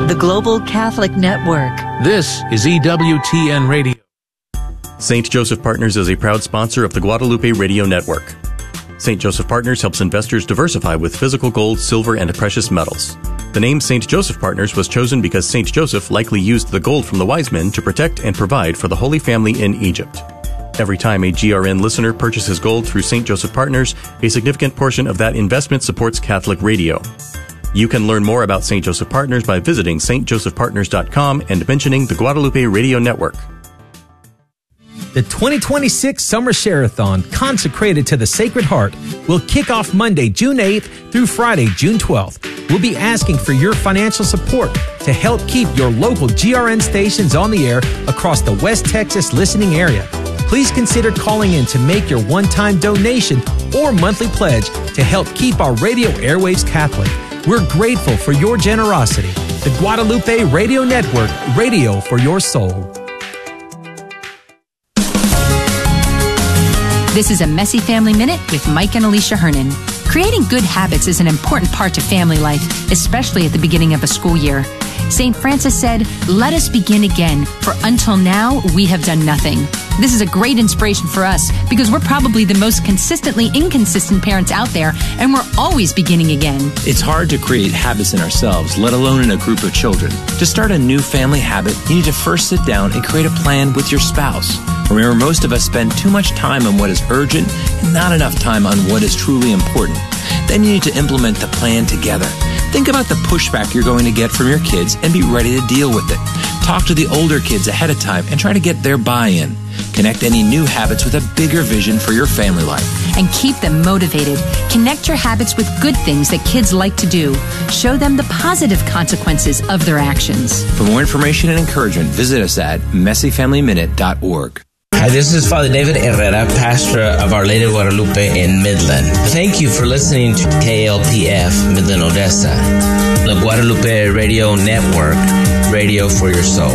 the Global Catholic Network. This is EWTN Radio. St. Joseph Partners is a proud sponsor of the Guadalupe Radio Network. St. Joseph Partners helps investors diversify with physical gold, silver, and precious metals. The name St. Joseph Partners was chosen because St. Joseph likely used the gold from the wise men to protect and provide for the Holy Family in Egypt. Every time a GRN listener purchases gold through St. Joseph Partners, a significant portion of that investment supports Catholic radio. You can learn more about St. Joseph Partners by visiting stjosephpartners.com and mentioning the Guadalupe Radio Network. The 2026 Summer Share-a-thon, consecrated to the Sacred Heart, will kick off Monday, June 8th through Friday, June 12th. We'll be asking for your financial support to help keep your local GRN stations on the air across the West Texas listening area. Please consider calling in to make your one-time donation or monthly pledge to help keep our radio airwaves Catholic. We're grateful for your generosity. The Guadalupe Radio Network, radio for your soul. This is a Messy Family Minute with Mike and Alicia Hernan. Creating good habits is an important part to family life, especially at the beginning of a school year. St. Francis said, "Let us begin again, for until now we have done nothing." This is a great inspiration for us because we're probably the most consistently inconsistent parents out there, and we're always beginning again. It's hard to create habits in ourselves, let alone in a group of children. To start a new family habit, you need to first sit down and create a plan with your spouse. Remember, most of us spend too much time on what is urgent and not enough time on what is truly important. Then you need to implement the plan together. Think about the pushback you're going to get from your kids and be ready to deal with it. Talk to the older kids ahead of time and try to get their buy-in. Connect any new habits with a bigger vision for your family life. And keep them motivated. Connect your habits with good things that kids like to do. Show them the positive consequences of their actions. For more information and encouragement, visit us at messyfamilyminute.org. Hi, this is Father David Herrera, pastor of Our Lady of Guadalupe in Midland. Thank you for listening to KLPF Midland, Odessa, the Guadalupe Radio Network, radio for your soul.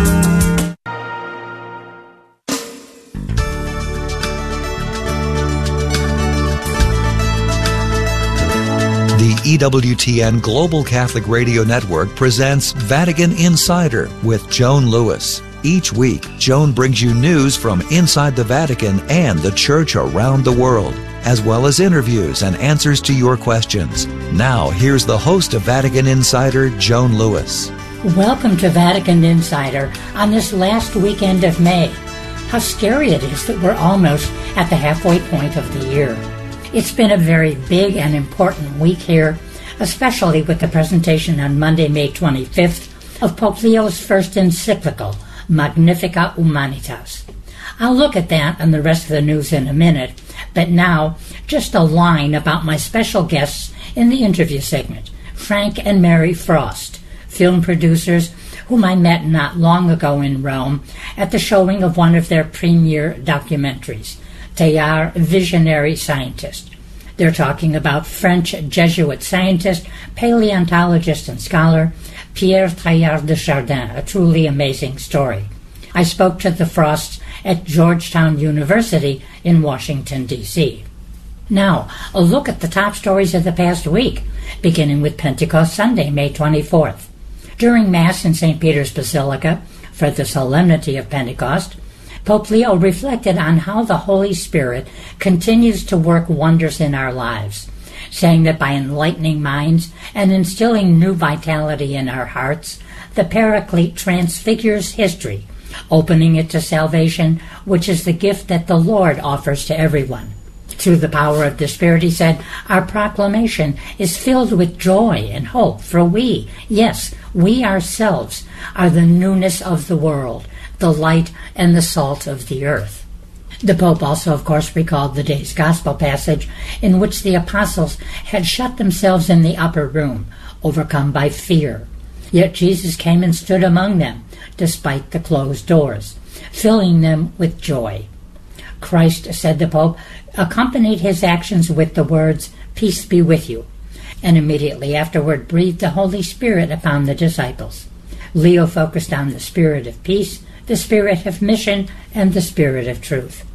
The EWTN Global Catholic Radio Network presents Vatican Insider with Joan Lewis. Each week, Joan brings you news from inside the Vatican and the Church around the world, as well as interviews and answers to your questions. Now, here's the host of Vatican Insider, Joan Lewis. Welcome to Vatican Insider on this last weekend of May. How scary it is that we're almost at the halfway point of the year. It's been a very big and important week here, especially with the presentation on Monday, May 25th, of Pope Leo's first encyclical, Magnificat Humanitas. I'll look at that and the rest of the news in a minute, but now, just a line about my special guests in the interview segment, Frank and Mary Frost, film producers whom I met not long ago in Rome at the showing of one of their premier documentaries, Teilhard, Visionary Scientist. They're talking about French Jesuit scientist, paleontologist, and scholar Pierre Teilhard de Chardin, a truly amazing story. I spoke to the Frosts at Georgetown University in Washington, D.C. Now, a look at the top stories of the past week, beginning with Pentecost Sunday, May 24th. During Mass in St. Peter's Basilica, for the solemnity of Pentecost, Pope Leo reflected on how the Holy Spirit continues to work wonders in our lives, saying that by enlightening minds and instilling new vitality in our hearts, the Paraclete transfigures history, opening it to salvation, which is the gift that the Lord offers to everyone. Through the power of the Spirit, he said, our proclamation is filled with joy and hope, for we, yes, we ourselves, are the newness of the world, the light and the salt of the earth. The Pope also, of course, recalled the day's Gospel passage in which the apostles had shut themselves in the upper room, overcome by fear. Yet Jesus came and stood among them, despite the closed doors, filling them with joy. Christ, said the Pope, accompanied his actions with the words, "Peace be with you," and immediately afterward breathed the Holy Spirit upon the disciples. Leo focused on the spirit of peace, the spirit of mission, and the spirit of truth.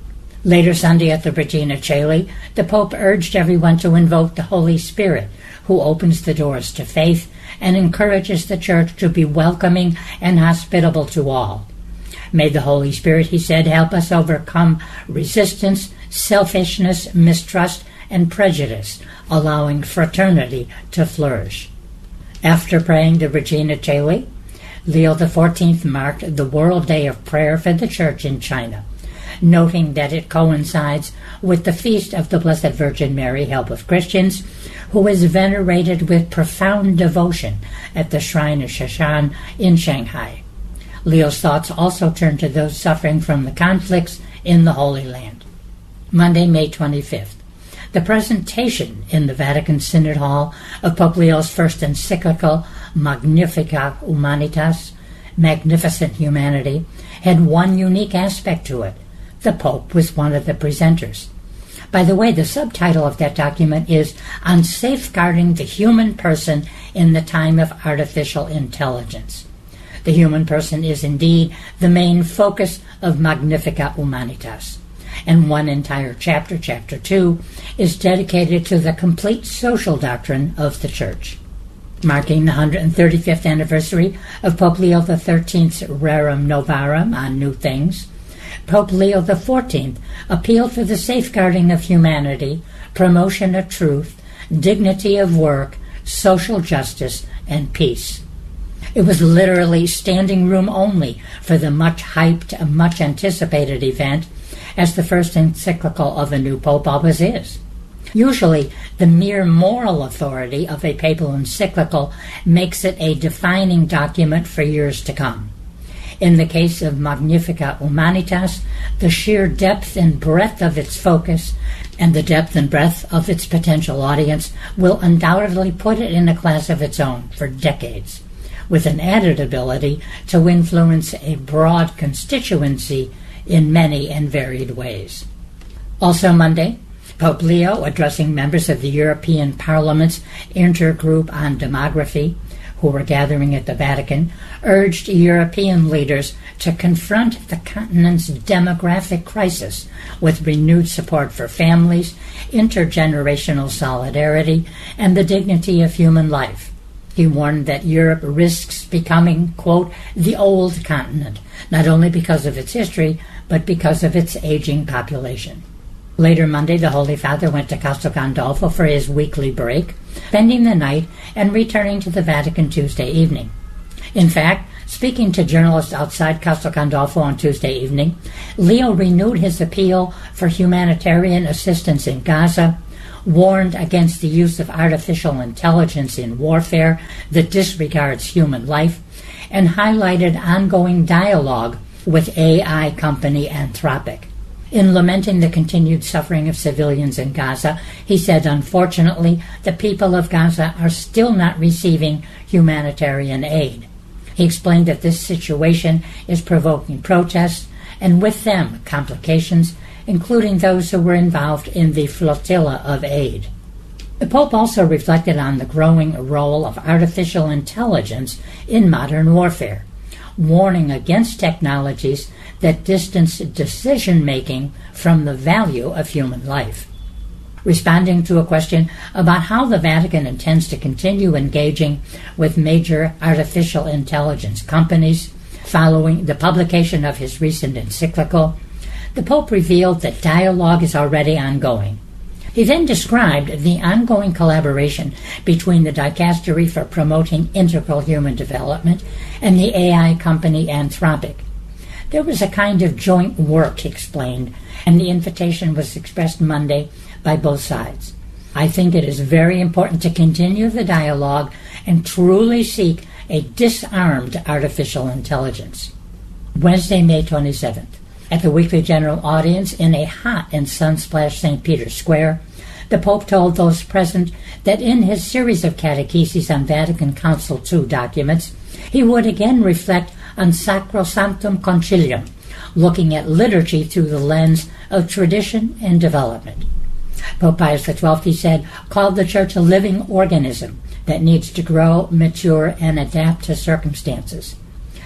Later Sunday at the Regina Coeli, the Pope urged everyone to invoke the Holy Spirit, who opens the doors to faith and encourages the Church to be welcoming and hospitable to all. May the Holy Spirit, he said, help us overcome resistance, selfishness, mistrust, and prejudice, allowing fraternity to flourish. After praying the Regina Coeli, Leo XIV marked the World Day of Prayer for the Church in China, noting that it coincides with the feast of the Blessed Virgin Mary, Help of Christians, who is venerated with profound devotion at the Shrine of Shashan in Shanghai. Leo's thoughts also turn to those suffering from the conflicts in the Holy Land. Monday, May 25th. The presentation in the Vatican Synod Hall of Pope Leo's first encyclical, Magnificat Humanitas, Magnificent Humanity, had one unique aspect to it. The Pope was one of the presenters. By the way, the subtitle of that document is On Safeguarding the Human Person in the Time of Artificial Intelligence. The human person is indeed the main focus of Magnificat Humanitas, and one entire chapter, chapter 2, is dedicated to the complete social doctrine of the Church. Marking the 135th anniversary of Pope Leo XIII's Rerum Novarum on New Things, Pope Leo XIV appealed for the safeguarding of humanity, promotion of truth, dignity of work, social justice, and peace. It was literally standing room only for the much-hyped, much-anticipated event, as the first encyclical of a new pope always is. Usually, the mere moral authority of a papal encyclical makes it a defining document for years to come. In the case of Magnificat Humanitas, the sheer depth and breadth of its focus and the depth and breadth of its potential audience will undoubtedly put it in a class of its own for decades, with an added ability to influence a broad constituency in many and varied ways. Also Monday, Pope Leo, addressing members of the European Parliament's Intergroup on Demography, who were gathering at the Vatican, urged European leaders to confront the continent's demographic crisis with renewed support for families, intergenerational solidarity, and the dignity of human life. He warned that Europe risks becoming, quote, the old continent, not only because of its history, but because of its aging population. Later Monday, the Holy Father went to Castel Gandolfo for his weekly break, spending the night and returning to the Vatican Tuesday evening. In fact, speaking to journalists outside Castel Gandolfo on Tuesday evening, Leo renewed his appeal for humanitarian assistance in Gaza, warned against the use of artificial intelligence in warfare that disregards human life, and highlighted ongoing dialogue with AI company Anthropic. In lamenting the continued suffering of civilians in Gaza, he said, unfortunately, the people of Gaza are still not receiving humanitarian aid. He explained that this situation is provoking protests, and with them complications, including those who were involved in the flotilla of aid. The Pope also reflected on the growing role of artificial intelligence in modern warfare, warning against technologies that distance decision-making from the value of human life. Responding to a question about how the Vatican intends to continue engaging with major artificial intelligence companies following the publication of his recent encyclical, the Pope revealed that dialogue is already ongoing. He then described the ongoing collaboration between the Dicastery for Promoting Integral Human Development and the AI company Anthropic. There was a kind of joint work, he explained, and the invitation was expressed Monday by both sides. I think it is very important to continue the dialogue and truly seek a disarmed artificial intelligence. Wednesday, May 27th. At the weekly general audience in a hot and sun-splashed St. Peter's Square, the Pope told those present that in his series of catecheses on Vatican Council II documents, he would again reflect on Sacrosanctum Concilium, looking at liturgy through the lens of tradition and development. Pope Pius XII, he said, called the Church a living organism that needs to grow, mature, and adapt to circumstances.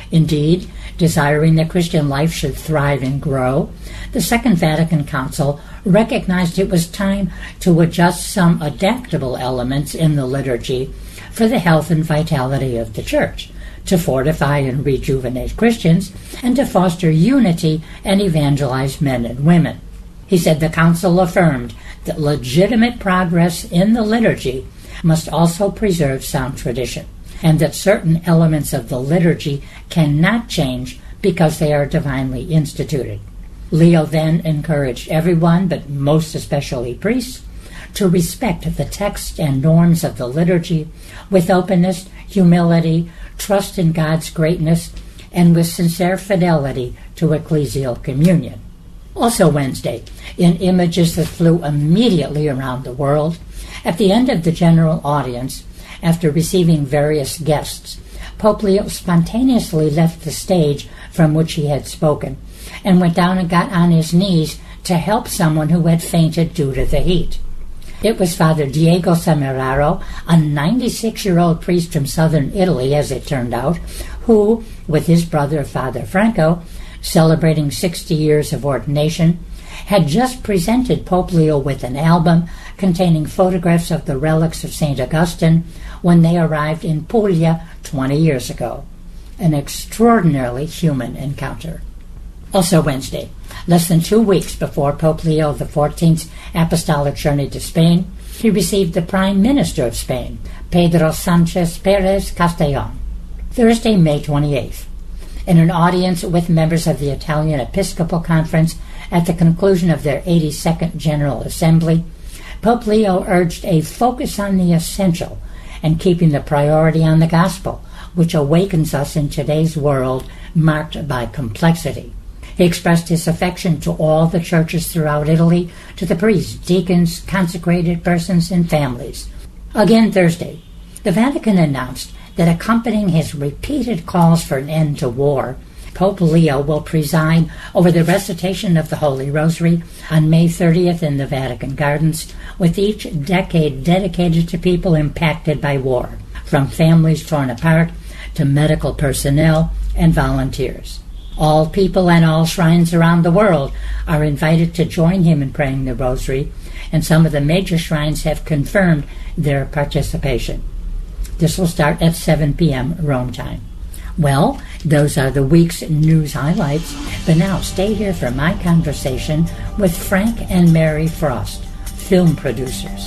Indeed, desiring that Christian life should thrive and grow, the Second Vatican Council recognized it was time to adjust some adaptable elements in the liturgy for the health and vitality of the Church, to fortify and rejuvenate Christians, and to foster unity and evangelize men and women. He said the Council affirmed that legitimate progress in the liturgy must also preserve sound tradition, and that certain elements of the liturgy cannot change because they are divinely instituted. Leo then encouraged everyone, but most especially priests, to respect the text and norms of the liturgy with openness, humility, trust in God's greatness, and with sincere fidelity to ecclesial communion. Also Wednesday, in images that flew immediately around the world, at the end of the general audience, after receiving various guests, Pope Leo spontaneously left the stage from which he had spoken and went down and got on his knees to help someone who had fainted due to the heat. It was Father Diego Semeraro, a 96-year-old priest from southern Italy, as it turned out, who, with his brother Father Franco, celebrating 60 years of ordination, had just presented Pope Leo with an album containing photographs of the relics of St. Augustine when they arrived in Puglia 20 years ago. An extraordinarily human encounter. Also Wednesday, less than 2 weeks before Pope Leo XIV's apostolic journey to Spain, he received the Prime Minister of Spain, Pedro Sanchez Perez Castellon. Thursday, May 28th. In an audience with members of the Italian Episcopal Conference at the conclusion of their 82nd General Assembly, Pope Leo urged a focus on the essential and keeping the priority on the gospel, which awakens us in today's world marked by complexity. He expressed his affection to all the churches throughout Italy, to the priests, deacons, consecrated persons, and families. Again Thursday, the Vatican announced that accompanying his repeated calls for an end to war, Pope Leo will preside over the recitation of the Holy Rosary on May 30th in the Vatican Gardens, with each decade dedicated to people impacted by war, from families torn apart to medical personnel and volunteers. All people and all shrines around the world are invited to join him in praying the Rosary, and some of the major shrines have confirmed their participation. This will start at 7 p.m. Rome time. Well, those are the week's news highlights, but now stay here for my conversation with Frank and Mary Frost, film producers.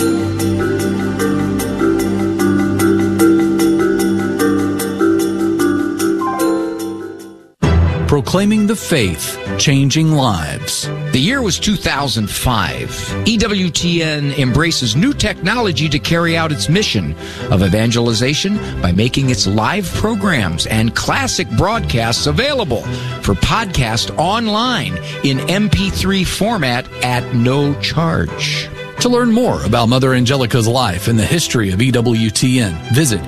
Proclaiming the faith, changing lives. The year was 2005. EWTN embraces new technology to carry out its mission of evangelization by making its live programs and classic broadcasts available for podcast online in MP3 format at no charge. To learn more about Mother Angelica's life and the history of EWTN, visit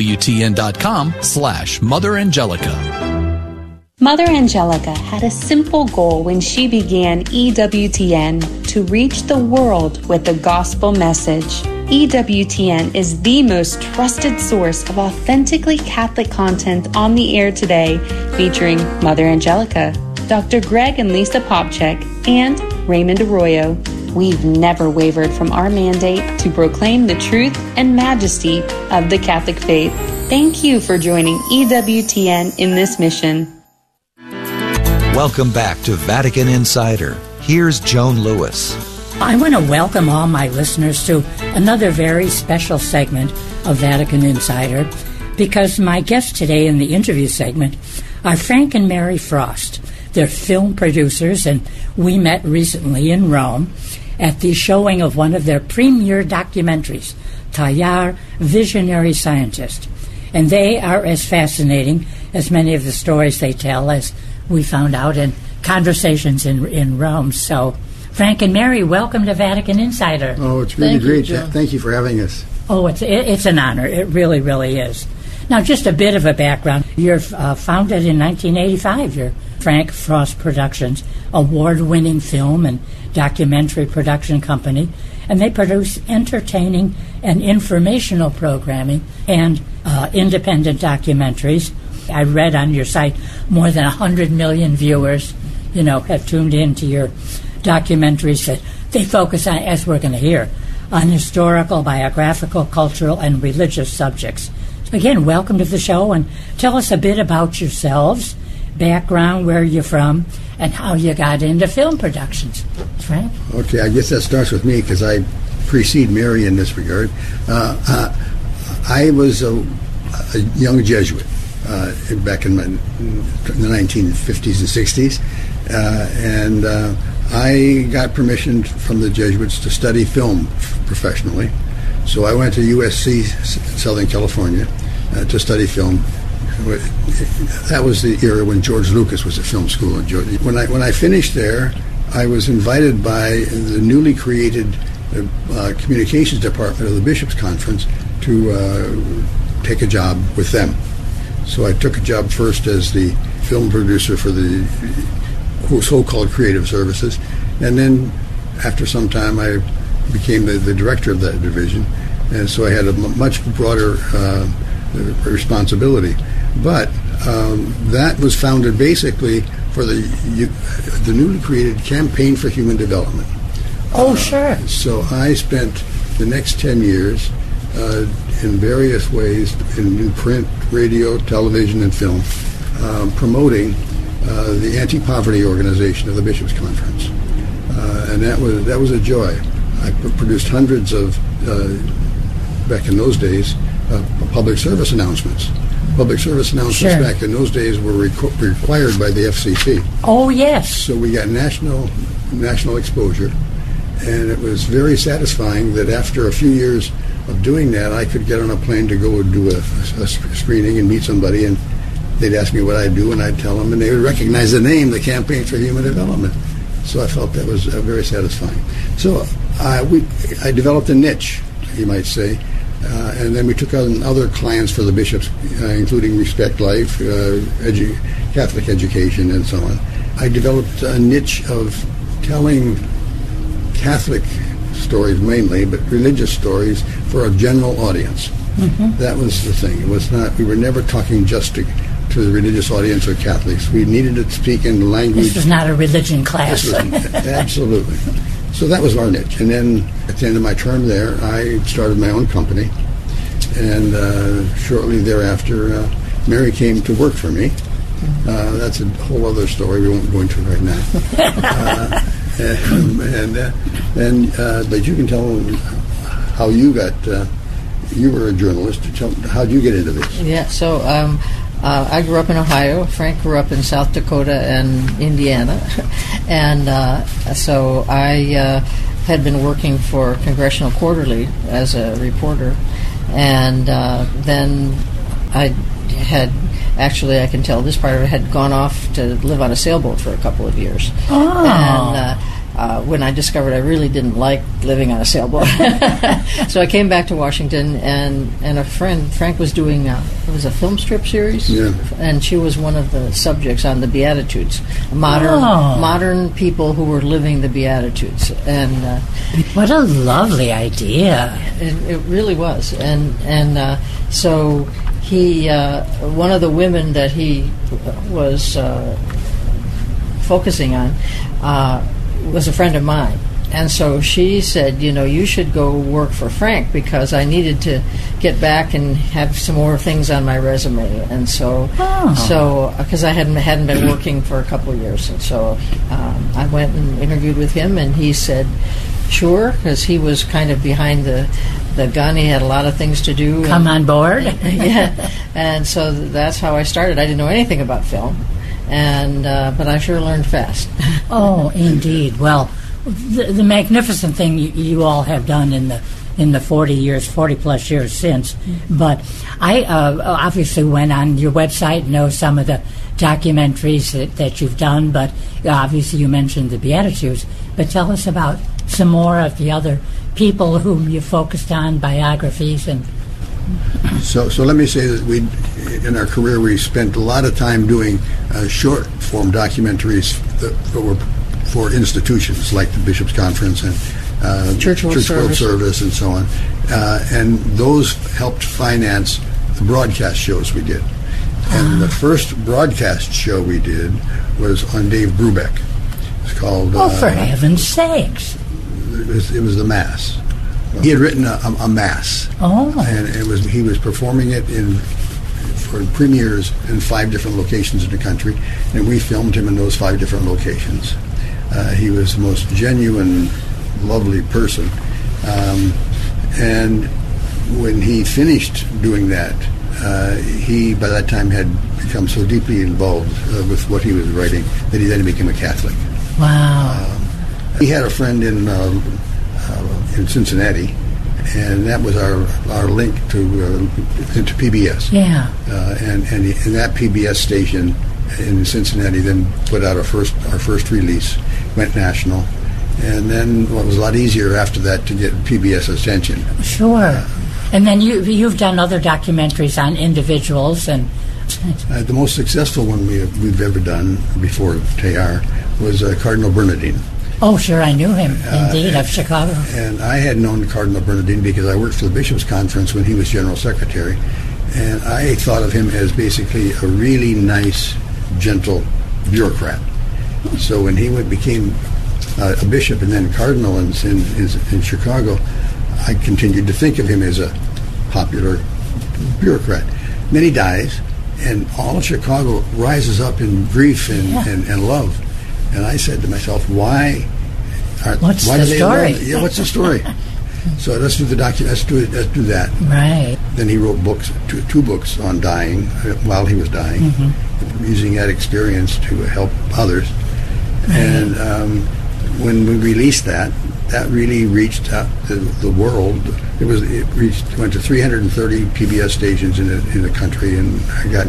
EWTN.com/Mother Angelica. Mother Angelica had a simple goal when she began EWTN: to reach the world with the gospel message. EWTN is the most trusted source of authentically Catholic content on the air today, featuring Mother Angelica, Dr. Greg and Lisa Popchek, and Raymond Arroyo. We've never wavered from our mandate to proclaim the truth and majesty of the Catholic faith. Thank you for joining EWTN in this mission. Welcome back to Vatican Insider. Here's Joan Lewis. I want to welcome all my listeners to another very special segment of Vatican Insider, because my guests today in the interview segment are Frank and Mary Frost. They're film producers, and we met recently in Rome at the showing of one of their premier documentaries, Tallar, Visionary Scientist. And they are as fascinating as many of the stories they tell, as we found out in conversations in Rome. So, Frank and Mary, welcome to Vatican Insider. Oh, it's really great. Thank you for having us. Oh, it's an honor. It really, really is. Now, just a bit of a background. You're founded in 1985. You're Frank Frost Productions, award-winning film and documentary production company, and they produce entertaining and informational programming and independent documentaries. I read on your site more than 100 million viewers, have tuned into your documentaries that they focus on, as we're going to hear, on historical, biographical, cultural, and religious subjects. So again, welcome to the show, and tell us a bit about yourselves, background, where you're from, and how you got into film productions. Frank? Okay, I guess that starts with me because I precede Mary in this regard. I was a young Jesuit back in the 1950s and 60s, and I got permission from the Jesuits to study film professionally. So I went to USC Southern California to study film. That was the era when George Lucas was at film school. When I finished there, I was invited by the newly created communications department of the Bishops' Conference to take a job with them. So I took a job first as the film producer for the so-called creative services, and then after some time I became the director of that division, and so I had a much broader responsibility. But that was founded basically for the newly created Campaign for Human Development. Oh, sure. So I spent the next 10 years in various ways in print, radio, television, and film promoting the anti-poverty organization of the Bishops' Conference. And that was a joy. I produced hundreds of, back in those days, public service announcements. Public service announcements back in those days were required by the FCC. Oh, yes. So we got national exposure, and it was very satisfying that after a few years of doing that, I could get on a plane to go and do a screening and meet somebody, and they'd ask me what I'd do, and I'd tell them, and they would recognize the name, the Campaign for Human Development. So I felt that was very satisfying. So I developed a niche, you might say, and then we took on other clients for the bishops, including Respect Life, Catholic education, and so on. I developed a niche of telling Catholic stories mainly, but religious stories for a general audience. Mm-hmm. That was the thing. It was not. We were never talking just to the religious audience or Catholics. We needed to speak in language. This was not a religion class. Absolutely. So that was our niche. And then at the end of my term there, I started my own company. And shortly thereafter, Mary came to work for me. That's a whole other story we won't go into right now. But you can tell how you got. You were a journalist. How did you get into this? Yeah. So I grew up in Ohio. Frank grew up in South Dakota and Indiana, and so I had been working for Congressional Quarterly as a reporter, and then I had. Actually, I can tell this part of it had gone off to live on a sailboat for a couple of years. Oh. And when I discovered I really didn't like living on a sailboat. So I came back to Washington, and a friend, Frank, was doing it was a film strip series, and she was one of the subjects on the Beatitudes, modern people who were living the Beatitudes. And what a lovely idea! It really was, and so. He, one of the women that he was focusing on was a friend of mine. And so she said, you should go work for Frank because I needed to get back and have some more things on my resume. And so, because I hadn't been working for a couple of years. And so I went and interviewed with him, and he said, sure, because he was kind of behind the gun. He had a lot of things to do. Come on board. Yeah, and so that's how I started. I didn't know anything about film, and but I sure learned fast. Oh, indeed. Well, the magnificent thing you all have done in the 40 plus years since. But I obviously went on your website, know some of the documentaries that you've done, but obviously you mentioned the Beatitudes. But tell us about some more of the other people whom you focused on, biographies. And so let me say that in our career we spent a lot of time doing short form documentaries that were for institutions like the Bishops' Conference and Church World Service and so on, and those helped finance the broadcast shows we did. And the first broadcast show we did was on Dave Brubeck. It's called... Oh, for heaven's sakes. It was the Mass. He had written a Mass. Oh. And he was performing it for premieres in 5 different locations in the country, and we filmed him in those 5 different locations. He was the most genuine, lovely person. And when he finished doing that, he, by that time, had become so deeply involved with what he was writing that he then became a Catholic. Wow. He had a friend in Cincinnati, and that was our link to PBS. Yeah. And that PBS station in Cincinnati then put out our first release, went national, and then it was a lot easier after that to get PBS attention. Sure. And then you've done other documentaries on individuals, and the most successful one we've ever done before Teilhard was Cardinal Bernardin. Oh, sure, I knew him, indeed, of Chicago. And I had known Cardinal Bernardin because I worked for the Bishops' Conference when he was General Secretary, and I thought of him as basically a really nice, gentle bureaucrat. So when he became a bishop and then cardinal in Chicago, I continued to think of him as a popular bureaucrat. Then he dies, and all of Chicago rises up in grief and love. And I said to myself, why what's the story? What's the story? So let's do the document. Let's do that. Right. Then he wrote two books on dying while he was dying, using that experience to help others. Right. And when we released that really reached out to the world. It went to 330 PBS stations in the country, and I got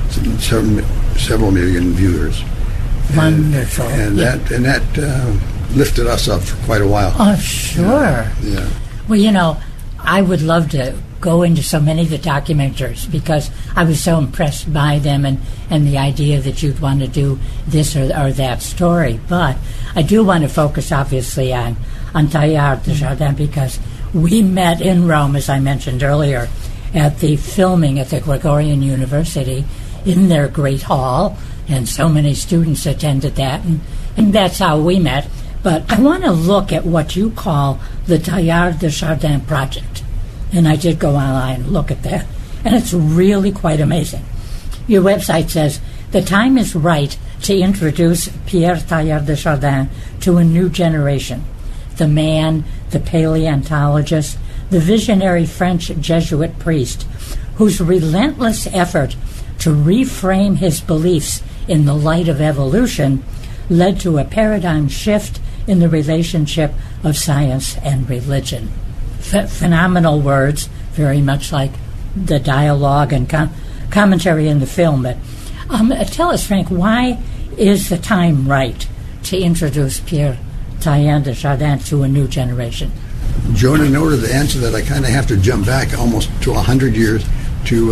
several million viewers. Wonderful. And that lifted us up for quite a while. Oh, sure. Yeah. Well, I would love to go into so many of the documentaries because I was so impressed by them and the idea that you'd want to do this or that story. But I do want to focus, obviously, on Teilhard de Chardin because we met in Rome, as I mentioned earlier, at the filming at the Gregorian University in their great hall, and so many students attended that, and that's how we met. But I want to look at what you call the Teilhard de Chardin project. And I did go online and look at that, and it's really quite amazing. Your website says, the time is right to introduce Pierre Teilhard de Chardin to a new generation. The man, the paleontologist, the visionary French Jesuit priest, whose relentless effort to reframe his beliefs in the light of evolution led to a paradigm shift in the relationship of science and religion. Phenomenal words, very much like the dialogue and commentary in the film. But tell us, Frank, why is the time right to introduce Pierre Teilhard de Chardin to a new generation? Joan, in order to answer that, I kind of have to jump back almost to 100 years to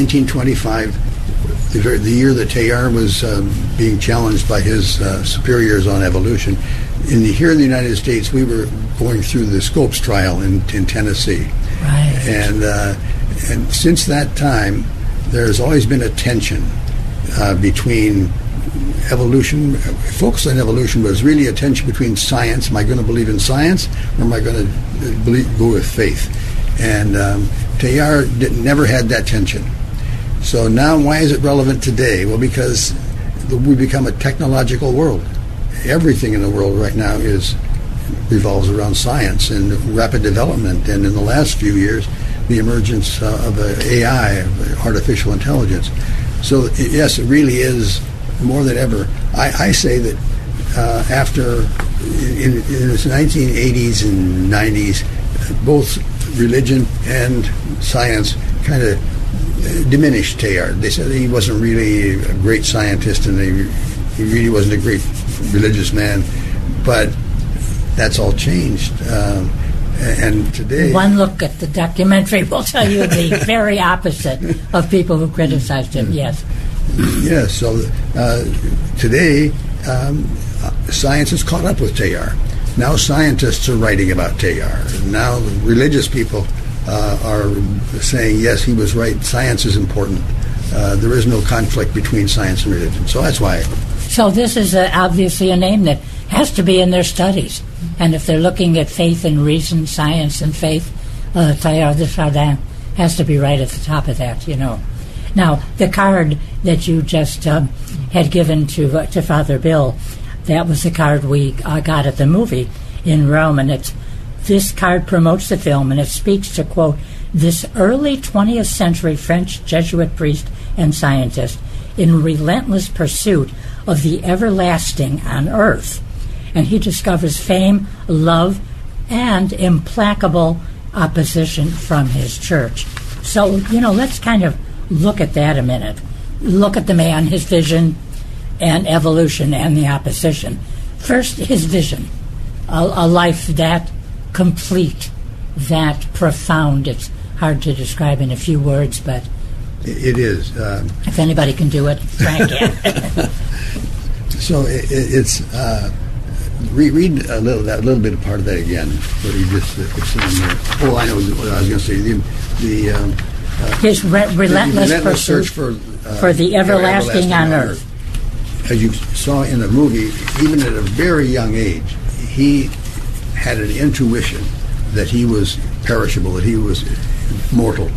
1925, the year that Teilhard was being challenged by his superiors on evolution. Here in the United States, we were going through the Scopes trial in Tennessee. Right. And since that time, there's always been a tension between evolution, focus on evolution, but it's really a tension between science. Am I going to believe in science, or am I going to go with faith? And Teilhard never had that tension. So now, why is it relevant today? Well, because we've become a technological world. Everything in the world right now revolves around science and rapid development. And in the last few years, the emergence of AI, artificial intelligence. So yes, it really is more than ever. I say that after in the 1980s and 90s, both religion and science kind of diminished Teilhard. They said he wasn't really a great scientist and he really wasn't a great religious man, but that's all changed. And today, one look at the documentary will tell you the very opposite of people who criticized him. Yes. Yes. So today, science has caught up with Teilhard. Now scientists are writing about Teilhard. Now religious people are saying, yes, he was right. Science is important. there is no conflict between science and religion. So that's why. So this is obviously a name that has to be in their studies. And if they're looking at faith and reason, science and faith, Teilhard de Chardin has to be right at the top of that, you know. Now, the card that you just had given to Father Bill, that was the card we got at the movie in Rome, and this card promotes the film, and it speaks to, quote, this early 20th century French Jesuit priest and scientist in relentless pursuit of the everlasting on earth. And he discovers fame, love, and implacable opposition from his church. So, you know, let's kind of look at that a minute. Look at the man, his vision, and evolution, and the opposition. First, his vision. A life that complete, that profound. It's hard to describe in a few words, but it is. If anybody can do it, Frank can. So it's read a little bit of part of that again. What you just explained there. Oh, I know what I was going to say. His relentless pursuit for the everlasting on earth. As you saw in the movie, even at a very young age, he had an intuition that he was perishable, that he was mortal,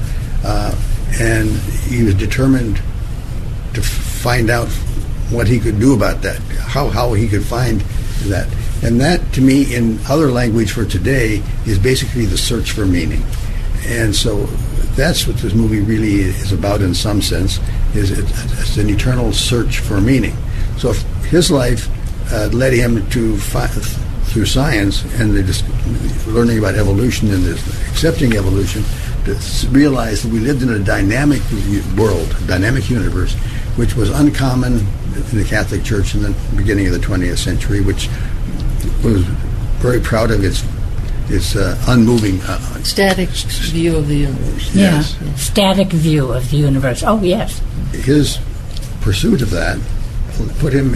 and he was determined to find out what he could do about that, how he could find that. And that, to me, in other language for today, is basically the search for meaning. And so that's what this movie really is about in some sense, is it's an eternal search for meaning. So his life led him to, through science and learning about evolution and accepting evolution, to realize that we lived in a dynamic world, a dynamic universe, which was uncommon in the Catholic Church in the beginning of the 20th century, which was very proud of its unmoving... static view of the universe. Yeah, yes. Static view of the universe. Oh, yes. His pursuit of that put him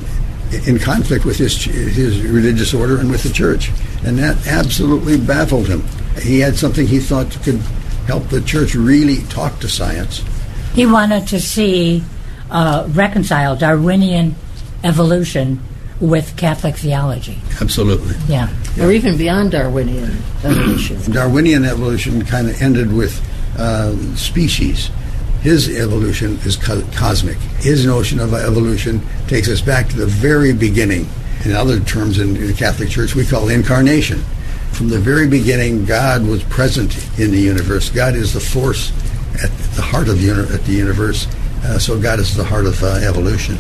in conflict with his religious order and with the church, and that absolutely baffled him. He had something he thought could help the church really talk to science. He wanted to see reconcile Darwinian evolution with Catholic theology. Absolutely. Yeah. Or even beyond Darwinian evolution. Darwinian evolution kind of ended with species. His evolution is cosmic. His notion of evolution takes us back to the very beginning. In other terms, in the Catholic Church, we call incarnation. From the very beginning, God was present in the universe. God is the force at the heart of the universe. So God is the heart of evolution.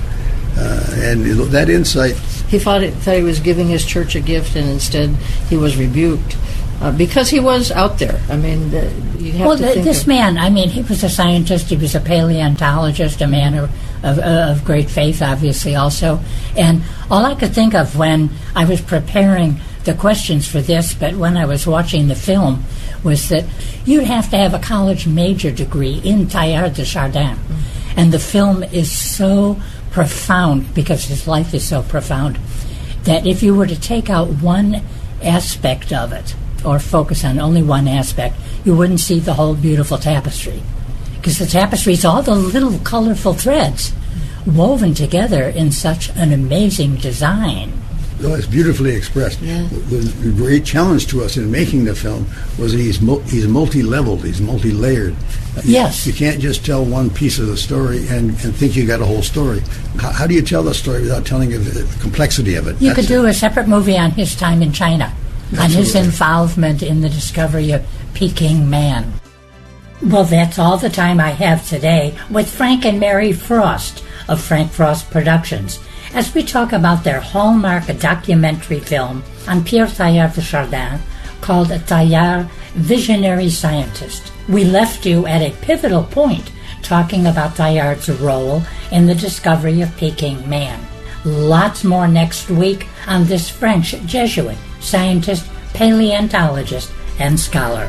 And that insight... He thought he was giving his church a gift, and instead he was rebuked. Because he was out there. I mean, you have to think this man, I mean, he was a scientist, he was a paleontologist, a man of great faith, obviously, also. And all I could think of when I was preparing the questions for this, but when I was watching the film, was that you'd have to have a college major degree in Teilhard de Chardin. Mm-hmm. And the film is so profound, because his life is so profound, that if you were to take out one aspect of it, or focus on only one aspect, you wouldn't see the whole beautiful tapestry. Because the tapestry is all the little colorful threads woven together in such an amazing design. Oh, it's beautifully expressed. Yeah. The great challenge to us in making the film was that he's multi-leveled, he's multi-layered. Yes. You can't just tell one piece of the story and think you got a whole story. How do you tell the story without telling the complexity of it? You could do a separate movie on his time in China. Absolutely. On his involvement in the discovery of Peking man. Well, that's all the time I have today with Frank and Mary Frost of Frank Frost Productions, as we talk about their hallmark documentary film on Pierre Teilhard de Chardin called Teilhard, Visionary Scientist. We left you at a pivotal point talking about Teilhard's role in the discovery of Peking man. Lots more next week on this French Jesuit, scientist, paleontologist, and scholar.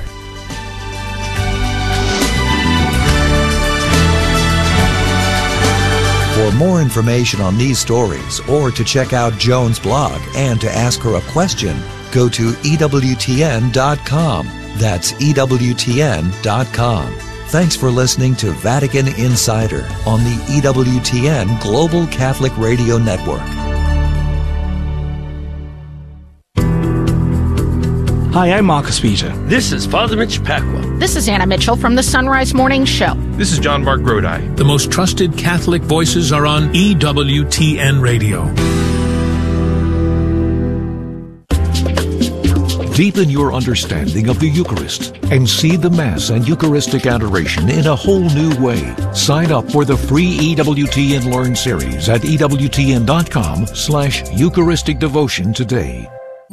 For more information on these stories, or to check out Joan's blog and to ask her a question, go to EWTN.com. That's EWTN.com. Thanks for listening to Vatican Insider on the EWTN Global Catholic Radio Network. Hi, I'm Marcus Peter. This is Father Mitch Pacwa. This is Anna Mitchell from the Sunrise Morning Show. This is John Mark Grodi. The most trusted Catholic voices are on EWTN Radio. Deepen your understanding of the Eucharist and see the Mass and Eucharistic adoration in a whole new way. Sign up for the free EWTN Learn series at EWTN.com/Eucharistic Devotion today.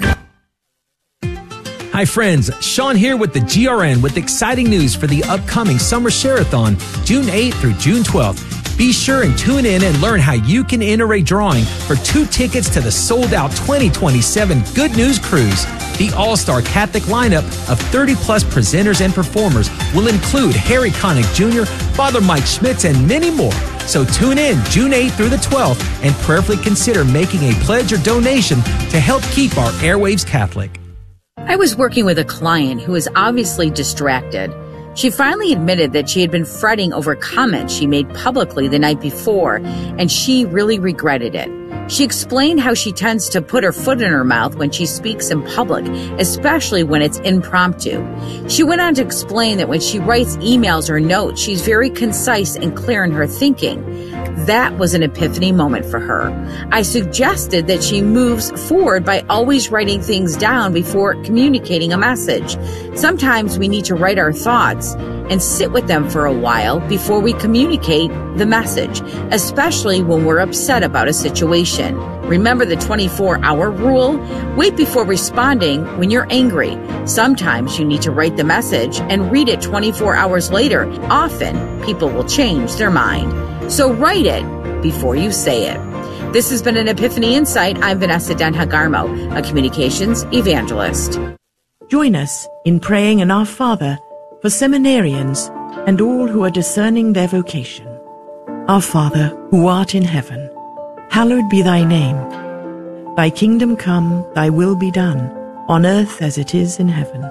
Hi friends, Sean here with the GRN with exciting news for the upcoming Summer Share-a-thon, June 8th through June 12th. Be sure and tune in and learn how you can enter a drawing for 2 tickets to the sold-out 2027 Good News Cruise. The all-star Catholic lineup of 30-plus presenters and performers will include Harry Connick Jr., Father Mike Schmitz, and many more. So tune in June 8th through the 12th and prayerfully consider making a pledge or donation to help keep our airwaves Catholic. I was working with a client who was obviously distracted. She finally admitted that she had been fretting over comments she made publicly the night before, and she really regretted it. She explained how she tends to put her foot in her mouth when she speaks in public, especially when it's impromptu. She went on to explain that when she writes emails or notes, she's very concise and clear in her thinking. That was an epiphany moment for her. I suggested that she moves forward by always writing things down before communicating a message. Sometimes we need to write our thoughts and sit with them for a while before we communicate the message, especially when we're upset about a situation. Remember the 24-hour rule? Wait before responding when you're angry. Sometimes you need to write the message and read it 24 hours later. Often, people will change their mind. So write it before you say it. This has been an Epiphany Insight. I'm Vanessa Denhagarmo, a communications evangelist. Join us in praying an Our Father for seminarians and all who are discerning their vocation. Our Father, who art in heaven, hallowed be thy name. Thy kingdom come, thy will be done, on earth as it is in heaven.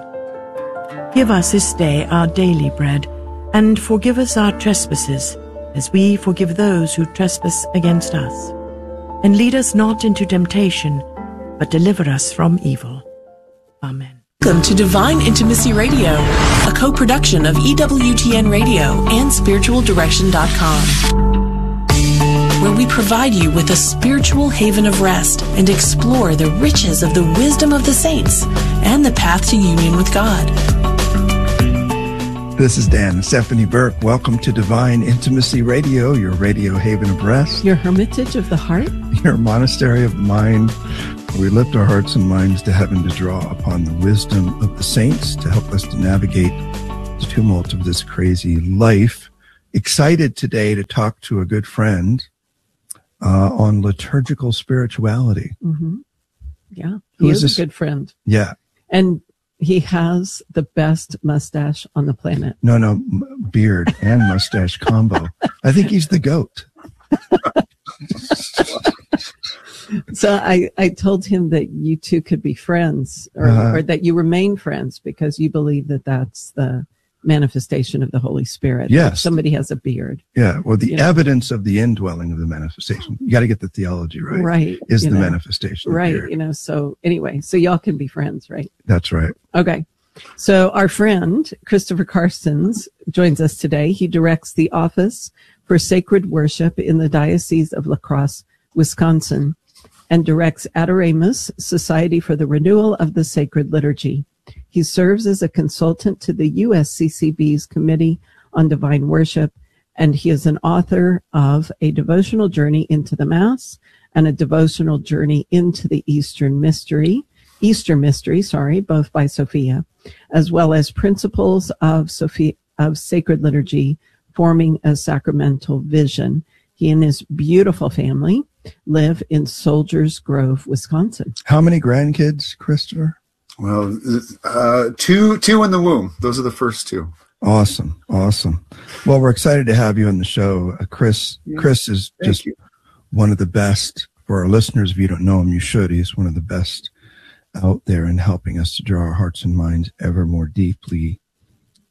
Give us this day our daily bread, and forgive us our trespasses, as we forgive those who trespass against us. And lead us not into temptation, but deliver us from evil. Amen. Welcome to Divine Intimacy Radio, a co-production of EWTN Radio and SpiritualDirection.com, where we provide you with a spiritual haven of rest and explore the riches of the wisdom of the saints and the path to union with God. This is Dan and Stephanie Burke. Welcome to Divine Intimacy Radio, your radio haven of rest. Your hermitage of the heart. Your monastery of the mind. We lift our hearts and minds to heaven to draw upon the wisdom of the saints to help us to navigate the tumult of this crazy life. Excited today to talk to a good friend on liturgical spirituality. Mm-hmm. Yeah, he is a good friend. Yeah. And he has the best mustache on the planet. No, beard and mustache combo. I think he's the GOAT. So I told him that you two could be friends, or that you remain friends, because you believe that that's the manifestation of the Holy Spirit. Yes. If somebody has a beard. Yeah. Well, the evidence of the indwelling of the manifestation. You got to get the theology right. Right. Is the manifestation. Right. Beard. So anyway, so y'all can be friends, right? That's right. Okay. So our friend, Christopher Carstens, joins us today. He directs the Office for Sacred Worship in the Diocese of La Crosse, Wisconsin, and directs Adoramus, Society for the Renewal of the Sacred Liturgy. He serves as a consultant to the USCCB's Committee on Divine Worship, and he is an author of A Devotional Journey into the Mass and A Devotional Journey into the Easter Mystery, both by Sophia, as well as Principles of Sacred Liturgy, Forming a Sacramental Vision. He and his beautiful family live in Soldiers Grove, Wisconsin. How many grandkids, Christopher? Well, two in the womb. Those are the first two. Awesome. Well, we're excited to have you on the show. Chris is just one of the best. For our listeners, if you don't know him, you should. He's one of the best out there in helping us to draw our hearts and minds ever more deeply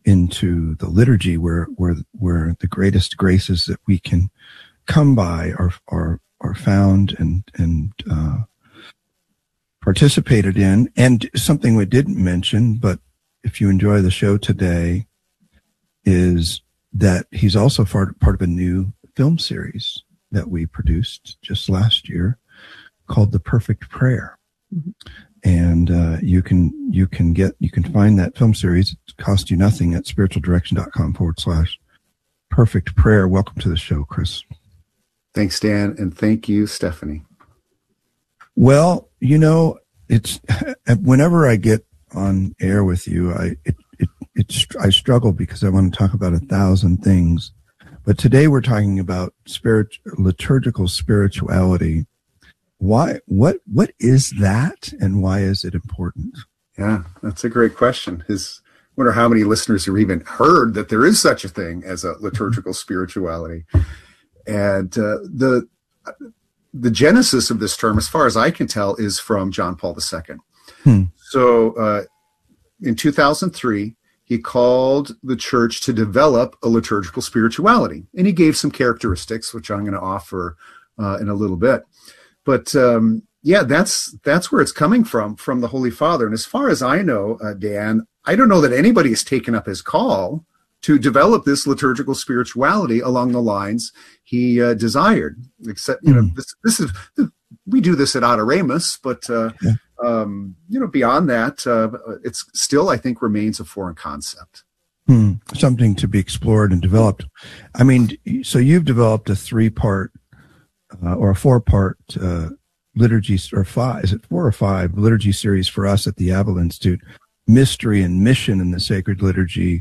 into the liturgy where the greatest graces that we can come by are found and participated in. And something we didn't mention, but if you enjoy the show today, is that he's also part of a new film series that we produced just last year called The Perfect Prayer. Mm-hmm. And you can find that film series. It costs you nothing at spiritualdirection.com/perfect prayer. Welcome to the show, Chris. Thanks, Dan, and thank you, Stephanie. Well, it's whenever I get on air with you, I struggle because I want to talk about 1,000 things. But today we're talking about liturgical spirituality. What is that, and why is it important? Yeah, that's a great question. I wonder how many listeners have even heard that there is such a thing as a liturgical spirituality. And the genesis of this term, as far as I can tell, is from John Paul II. So in 2003, he called the church to develop a liturgical spirituality, and he gave some characteristics, which I'm going to offer in a little bit. But that's where it's coming from the Holy Father. And as far as I know, Dan, I don't know that anybody has taken up his call to develop this liturgical spirituality along the lines he desired. Except, this is we do this at Adoremus, but beyond that, it's still, I think, remains a foreign concept. Something to be explored and developed. I mean, so you've developed a 3-part or a 4-part liturgy, or 5, is it 4 or 5 liturgy series for us at the Avila Institute, Mystery and Mission in the Sacred Liturgy.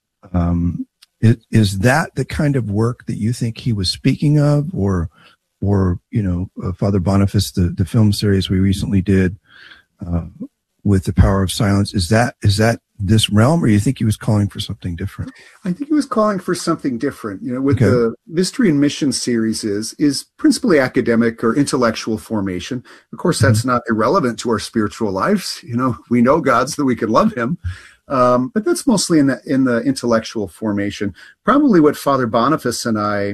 Is that the kind of work that you think he was speaking of, or Father Boniface, the film series we recently did with The Power of Silence, is that this realm, or you think he was calling for something different? I think he was calling for something different. The Mystery and Mission series is principally academic or intellectual formation. Of course, that's not irrelevant to our spiritual lives. We know God so that we can love him. But that's mostly in the intellectual formation. Probably what Father Boniface and I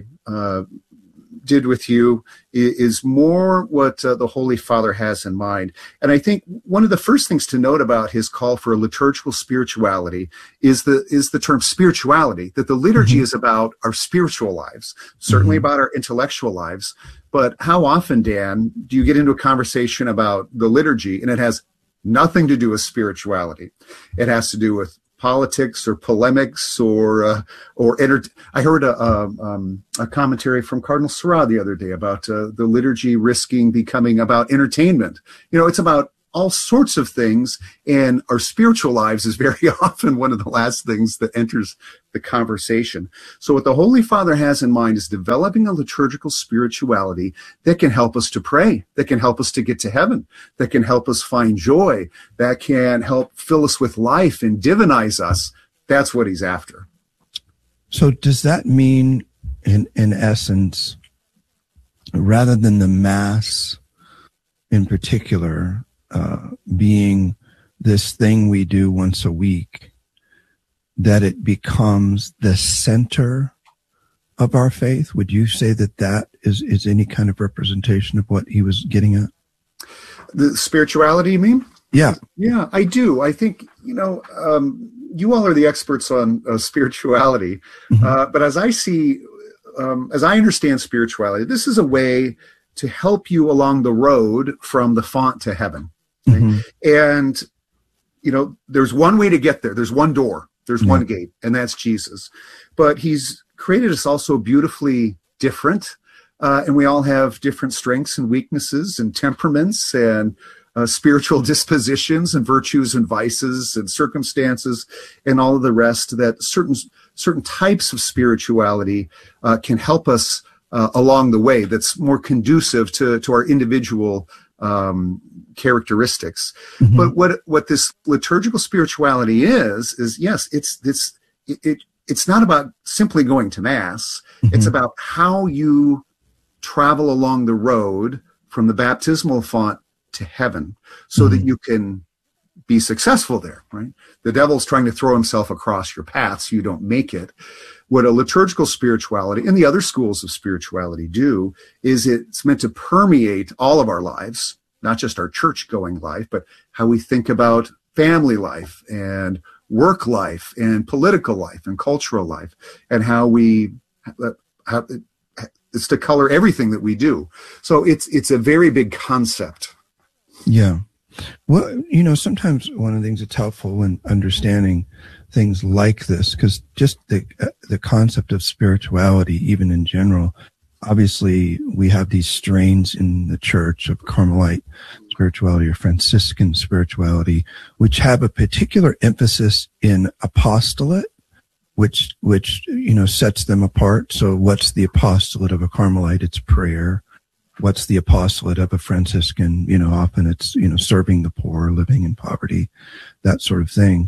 did with you is more what the Holy Father has in mind. And I think one of the first things to note about his call for a liturgical spirituality is the term spirituality, that the liturgy is about our spiritual lives, certainly about our intellectual lives. But how often, Dan, do you get into a conversation about the liturgy and it has nothing to do with spirituality? It has to do with politics or polemics or I heard a commentary from Cardinal Sarah the other day about the liturgy risking becoming about entertainment. It's about all sorts of things, and our spiritual lives is very often one of the last things that enters the conversation. So what the Holy Father has in mind is developing a liturgical spirituality that can help us to pray, that can help us to get to heaven, that can help us find joy, that can help fill us with life and divinize us. That's what he's after. So does that mean, in essence, rather than the Mass in particular, being this thing we do once a week, that it becomes the center of our faith? Would you say that is any kind of representation of what he was getting at? The spirituality, you mean? Yeah. Yeah, I do. I think, you all are the experts on spirituality. But as I understand spirituality, this is a way to help you along the road from the font to heaven. And, there's one way to get there. There's one door. There's one gate, and that's Jesus. But he's created us also beautifully different, and we all have different strengths and weaknesses and temperaments and spiritual dispositions and virtues and vices and circumstances and all of the rest, that certain types of spirituality can help us along the way, that's more conducive to our individual characteristics. But what this liturgical spirituality is yes, it's not about simply going to Mass. It's about how you travel along the road from the baptismal font to heaven, so that you can be successful there, right? The devil's trying to throw himself across your path so you don't make it. What a liturgical spirituality and the other schools of spirituality do is it's meant to permeate all of our lives, not just our church-going life, but how we think about family life and work life and political life and cultural life, and how it's to color everything that we do. So it's a very big concept. Yeah. Well, sometimes one of the things that's helpful when understanding things like this, because just the concept of spirituality, even in general, obviously we have these strains in the church of Carmelite spirituality or Franciscan spirituality, which have a particular emphasis in apostolate, which sets them apart. So what's the apostolate of a Carmelite? It's prayer. What's the apostolate of a Franciscan? Often it's, serving the poor, living in poverty, that sort of thing.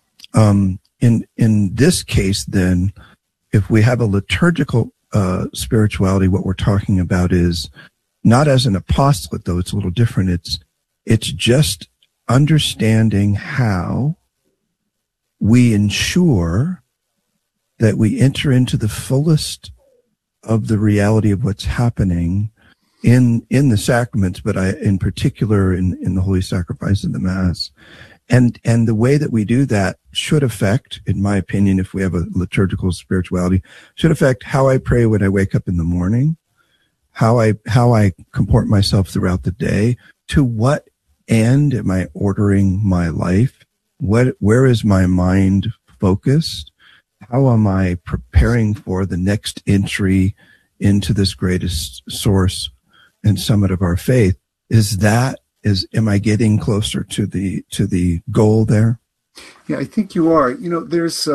In this case, then, if we have a liturgical spirituality, what we're talking about is not as an apostolate, though it's a little different. It's just understanding how we ensure that we enter into the fullest of the reality of what's happening in the sacraments, but in particular in the Holy Sacrifice of the Mass. And the way that we do that should affect, in my opinion, if we have a liturgical spirituality, should affect how I pray when I wake up in the morning, how I comport myself throughout the day, to what end am I ordering my life? Where is my mind focused? How am I preparing for the next entry into this greatest source and summit of our faith? Am I getting closer to the goal there? Yeah, I think you are. There's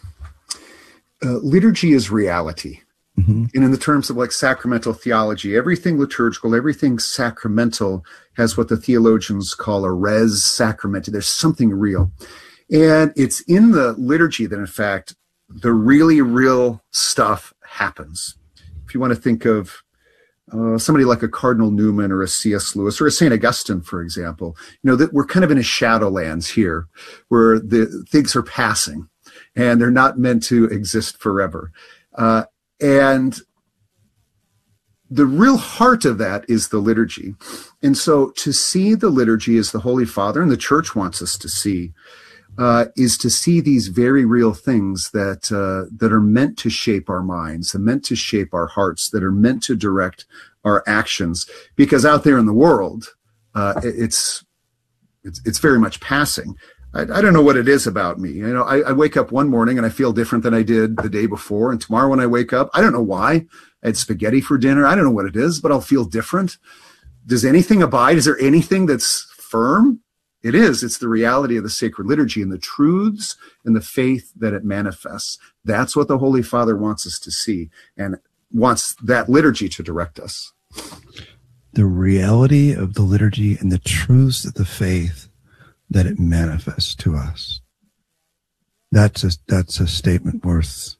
liturgy is reality. Mm-hmm. And in the terms of like sacramental theology, everything liturgical, everything sacramental has what the theologians call a res sacramenti. There's something real. And it's in the liturgy that, in fact, the really real stuff happens. If you want to think of somebody like a Cardinal Newman or a C.S. Lewis or a St. Augustine, for example, that we're kind of in a shadowlands here where the things are passing and they're not meant to exist forever. And the real heart of that is the liturgy. And so to see the liturgy as the Holy Father and the Church wants us to see, is to see these very real things that are meant to shape our minds, that are meant to shape our hearts, that are meant to direct our actions. Because out there in the world, it's very much passing. I don't know what it is about me. I wake up one morning and I feel different than I did the day before. And tomorrow when I wake up, I don't know why. I had spaghetti for dinner. I don't know what it is, but I'll feel different. Does anything abide? Is there anything that's firm? It is. It's the reality of the sacred liturgy and the truths and the faith that it manifests. That's what the Holy Father wants us to see and wants that liturgy to direct us. The reality of the liturgy and the truths of the faith that it manifests to us. That's a statement worth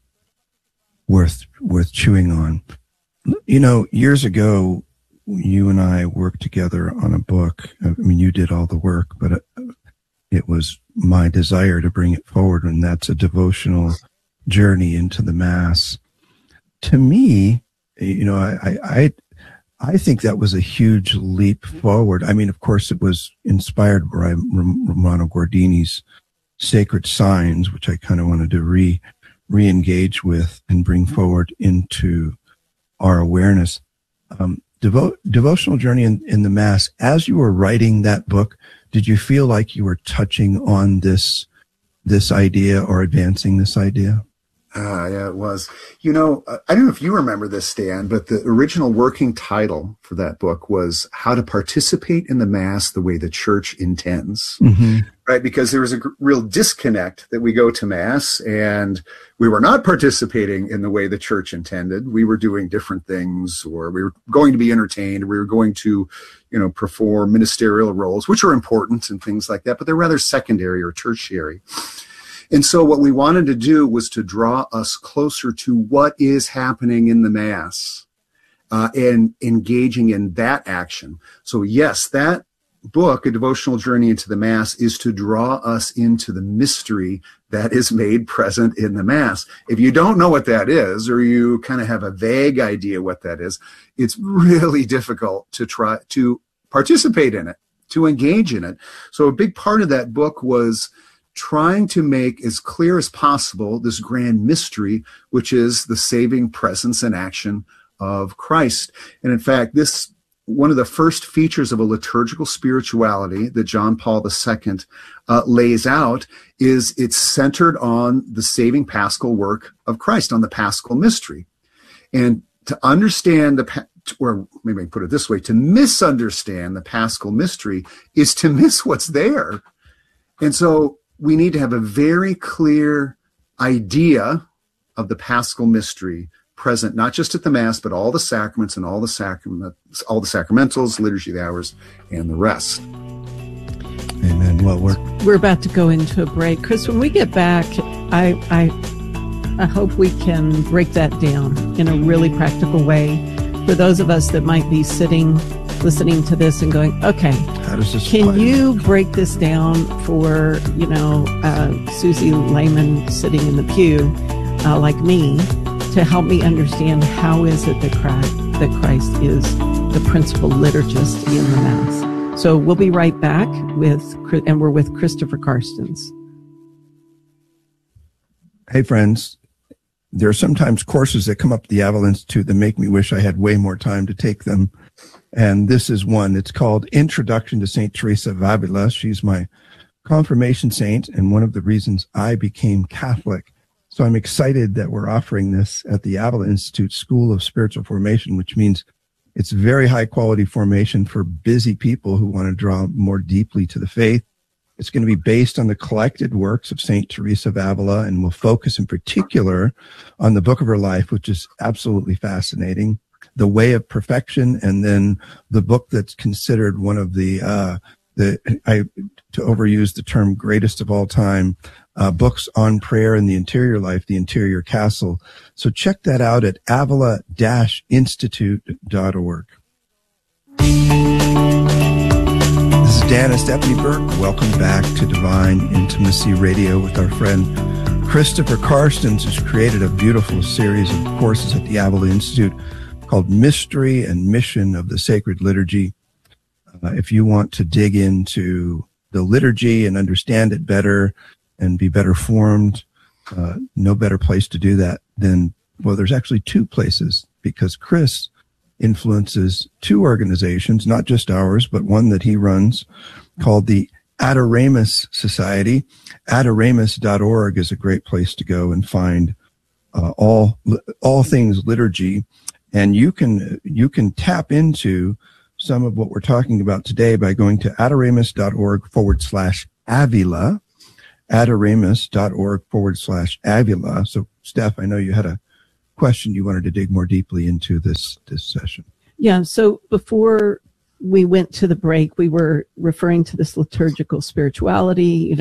chewing on. Years ago, you and I worked together on a book. I mean, you did all the work, but it was my desire to bring it forward, and that's a devotional journey into the Mass. To me, I think that was a huge leap forward. I mean, of course, it was inspired by Romano Guardini's Sacred Signs, which I kind of wanted to re-engage with and bring forward into our awareness. Devotional journey in the Mass. As you were writing that book, did you feel like you were touching on this idea or advancing this idea? Yeah, it was. I don't know if you remember this, Stan, but the original working title for that book was How to Participate in the Mass the Way the Church Intends. Mm-hmm. Right? Because there was a real disconnect that we go to Mass and we were not participating in the way the Church intended. We were doing different things, or we were going to be entertained. We were going to, perform ministerial roles, which are important and things like that, but they're rather secondary or tertiary. And so what we wanted to do was to draw us closer to what is happening in the Mass and engaging in that action. So yes, that book, A Devotional Journey into the Mass, is to draw us into the mystery that is made present in the Mass. If you don't know what that is, or you kind of have a vague idea what that is, it's really difficult to try to participate in it, to engage in it. So a big part of that book was trying to make as clear as possible this grand mystery, which is the saving presence and action of Christ. And in fact, this one of the first features of a liturgical spirituality that John Paul II lays out is it's centered on the saving paschal work of Christ, on the paschal mystery. And to understand or maybe I can put it this way, to misunderstand the paschal mystery is to miss what's there. And so we need to have a very clear idea of the paschal mystery present, not just at the Mass, but all the sacraments and all the sacramentals, liturgy of the hours, and the rest. Amen. Well, we're about to go into a break. Chris, when we get back, I hope we can break that down in a really practical way for those of us that might be sitting, listening to this and going, okay, how does this can you break this down for, Susie layman sitting in the pew like me, to help me understand how is it that Christ is the principal liturgist in the Mass. So we'll be right back we're with Christopher Carstens. Hey friends, there are sometimes courses that come up at the Avila Institute that make me wish I had way more time to take them. And this is one. It's called Introduction to St. Teresa of Avila. She's my confirmation saint and one of the reasons I became Catholic. So I'm excited that we're offering this at the Avila Institute School of Spiritual Formation, which means it's very high quality formation for busy people who want to draw more deeply to the faith. It's going to be based on the collected works of St. Teresa of Avila, and will focus in particular on the book of her life, which is absolutely fascinating, The Way of Perfection, and then the book that's considered one of to overuse the term greatest of all time, books on prayer and the interior life, The Interior Castle. So check that out at avila-institute.org. This is Dan and Stephanie Burke. Welcome back to Divine Intimacy Radio with our friend Christopher Carstens, who's created a beautiful series of courses at the Avila Institute called Mystery and Mission of the Sacred Liturgy. If you want to dig into the liturgy and understand it better and be better formed, no better place to do that than, well, there's actually two places, because Chris influences two organizations, not just ours, but one that he runs called the Adoramus Society. Adoramus.org is a great place to go and find all things liturgy. And you can tap into some of what we're talking about today by going to adoramus.org/Avila, adoramus.org/Avila. So, Steph, I know you had a question you wanted to dig more deeply into this session. Yeah, so before we went to the break, we were referring to this liturgical spirituality,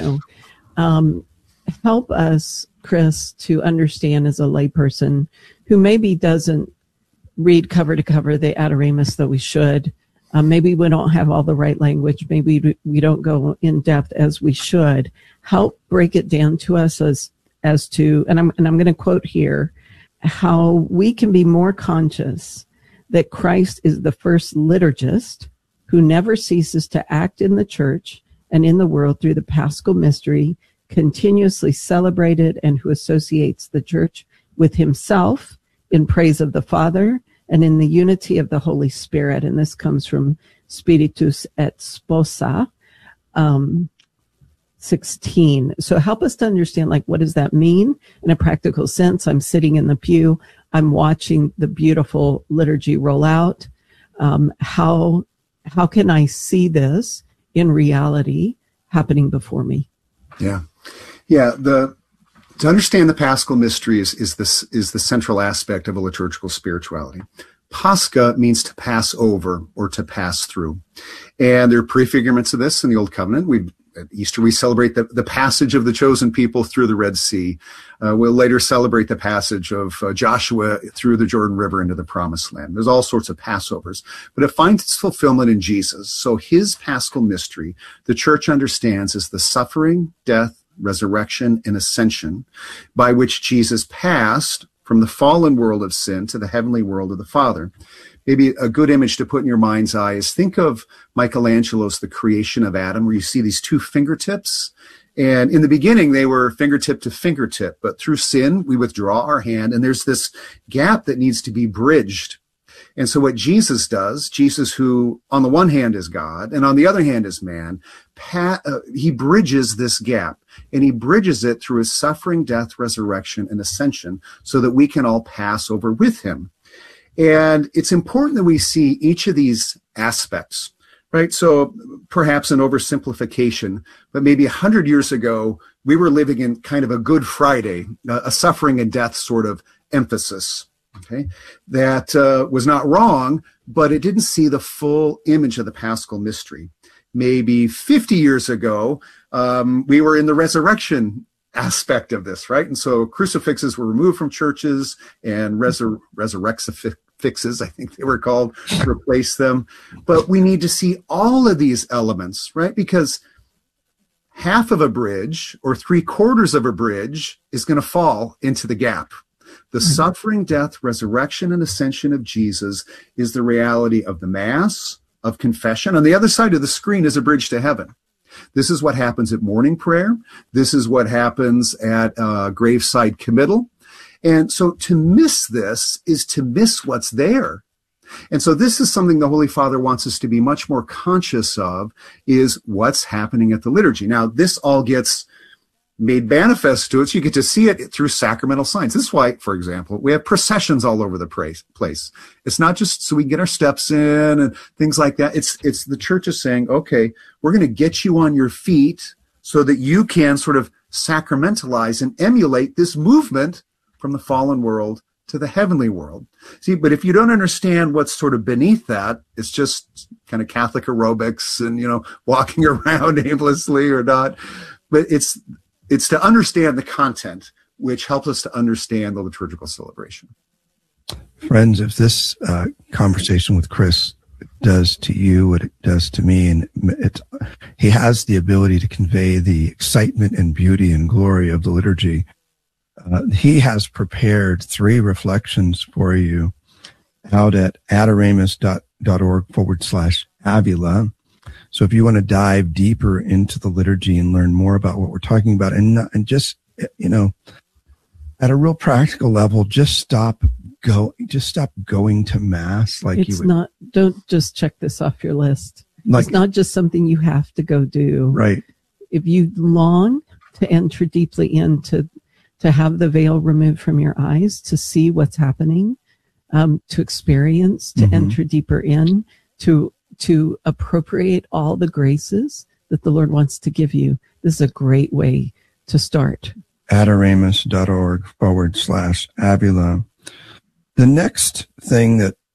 help us, Chris, to understand as a layperson who maybe doesn't read cover to cover the Adoramus, though we should. Maybe we don't have all the right language. Maybe we don't go in depth as we should. Help break it down to us as to, and I'm going to quote here, how we can be more conscious that Christ is the first liturgist who never ceases to act in the church and in the world through the Paschal mystery, continuously celebrated, and who associates the church with himself in praise of the Father and in the unity of the Holy Spirit. And this comes from Spiritus et Sposa 16. So help us to understand, what does that mean in a practical sense? I'm sitting in the pew. I'm watching the beautiful liturgy roll out. How can I see this in reality happening before me? Yeah. To understand the Paschal mystery is the central aspect of a liturgical spirituality. Pascha means to pass over or to pass through. And there are prefigurements of this in the Old Covenant. At Easter, we celebrate the passage of the chosen people through the Red Sea. We'll later celebrate the passage of Joshua through the Jordan River into the Promised Land. There's all sorts of Passovers, but it finds its fulfillment in Jesus. So his Paschal mystery, the church understands as the suffering, death, resurrection, and ascension by which Jesus passed from the fallen world of sin to the heavenly world of the Father. Maybe a good image to put in your mind's eye is think of Michelangelo's The Creation of Adam, where you see these two fingertips. And in the beginning, they were fingertip to fingertip, but through sin, we withdraw our hand, and there's this gap that needs to be bridged. And so what Jesus does, Jesus who on the one hand is God, and on the other hand is man, he bridges this gap, and he bridges it through his suffering, death, resurrection, and ascension, so that we can all pass over with him. And it's important that we see each of these aspects, right? So perhaps an oversimplification, but maybe 100 years ago, we were living in kind of a Good Friday, a suffering and death sort of emphasis, okay? That was not wrong, but it didn't see the full image of the Paschal mystery. Maybe 50 years ago, we were in the resurrection aspect of this, right? And so crucifixes were removed from churches, and resurrexifixes, I think they were called, replaced them. But we need to see all of these elements, right? Because half of a bridge or 3/4 of a bridge is going to fall into the gap. The suffering, death, resurrection, and ascension of Jesus is the reality of the Mass, of confession. On the other side of the screen is a bridge to heaven. This is what happens at morning prayer. This is what happens at graveside committal. And so to miss this is to miss what's there. And so this is something the Holy Father wants us to be much more conscious of, is what's happening at the liturgy. Now, this all gets made manifest to us. You get to see it through sacramental signs. This is why, for example, we have processions all over the place. It's not just so we can get our steps in and things like that. It's the church is saying, okay, we're going to get you on your feet so that you can sort of sacramentalize and emulate this movement from the fallen world to the heavenly world. See, but if you don't understand what's sort of beneath that, it's just kind of Catholic aerobics and, walking around aimlessly or not. But it's to understand the content, which helps us to understand the liturgical celebration. Friends, if this conversation with Chris does to you what it does to me, and he has the ability to convey the excitement and beauty and glory of the liturgy, he has prepared 3 reflections for you out at adoramus.org/Avila. So if you want to dive deeper into the liturgy and learn more about what we're talking about, and just, at a real practical level, just stop going to Mass. Don't just check this off your list. It's not just something you have to go do. Right. If you long to enter deeply into, to have the veil removed from your eyes, to see what's happening, to experience, to enter deeper in, to appropriate all the graces that the Lord wants to give you, this is a great way to start. Adoramus.org/Avila. The next thing that